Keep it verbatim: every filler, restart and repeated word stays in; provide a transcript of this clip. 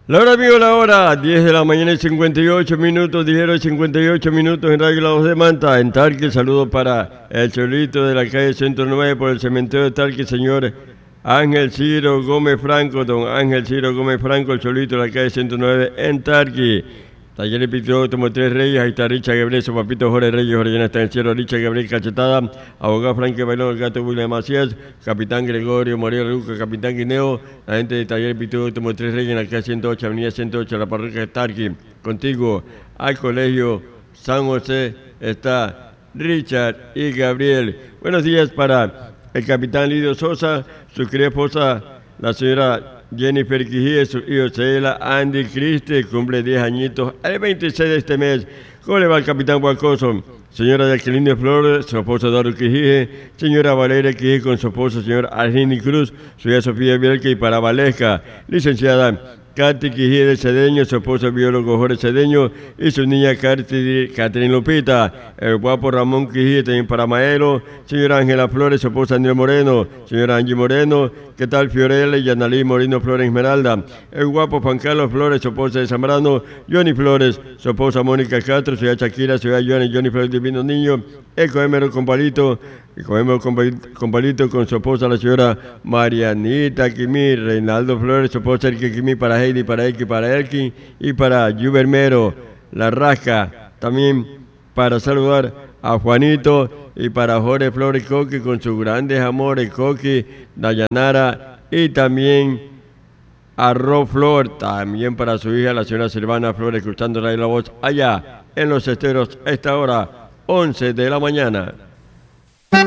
La hora, amigo, la hora, diez de la mañana y cincuenta y ocho minutos, dijeron cincuenta y ocho minutos en Radio La Voz de Manta, en Tarqui. Saludo para el Cholito de la calle ciento nueve por el cementerio de Tarqui, señor Ángel Ciro Gómez Franco, don Ángel Ciro Gómez Franco, el Cholito de la calle ciento nueve en Tarqui. Taller y Pitio Automotriz Reyes, ahí está Richard Gabriel, su papito Jorge Reyes, Jorge está en el cielo, Richard Gabriel Cachetada, abogado Frankie Bailón, el gato William Macías, capitán Gregorio María Luca, capitán Guineo, la gente de Taller y Pitio Automotriz Reyes en la calle ciento ocho, avenida ciento ocho, la parroquia de Tarqui. Contigo al colegio San José está Richard y Gabriel. Buenos días para el capitán Lidio Sosa, su querida esposa, la señora Jennifer Quijía, su hijo Cela, Andy Christie, cumple diez añitos el veintiséis de este mes. ¿Cómo le va al capitán Guacoso? Señora Jacqueline Flores, su esposo Eduardo Quijije, señora Valeria Quijije con su esposo, señor Argini Cruz, su hija Sofía Bielke y para Valesca, licenciada Katy Quijije de Cedeño, su esposo el biólogo Jorge Cedeño y su niña Catherine Lupita, el guapo Ramón Quijije también para Maelo, señora Ángela Flores, su esposa Andrea Moreno, señora Angie Moreno, ¿qué tal Fiorella y Yanalí Moreno Flores Esmeralda? El guapo Juan Carlos Flores, su esposa de Zambrano, Johnny Flores, su esposa Mónica Castro, su hija Shakira, su hija Johnny, Johnny Flores Divino Niño, el coémero con palito, el coémero con palito con su esposa la señora Marianita Quimí, Reinaldo Flores, su esposa Erki Quimí para Heidi, para Elki, para Elki y para Yubermero, la Rasca, también para saludar a Juanito y para Jorge Flores Coqui con sus grandes amores, Coqui, Dayanara y también a Ro Flor, también para su hija, la señora Silvana Flores, escuchando la voz allá en los esteros a esta hora, once de la mañana.